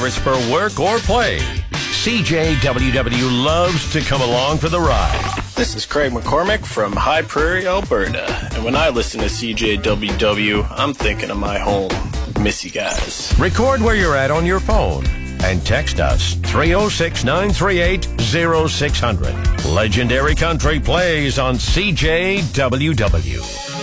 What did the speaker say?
service for work or play, CJWW loves to come along for the ride. This is Craig McCormick from High Prairie, Alberta. And when I listen to CJWW, I'm thinking of my home. Miss you guys. Record where you're at on your phone and text us 306-938-0600. Legendary Country plays on CJWW.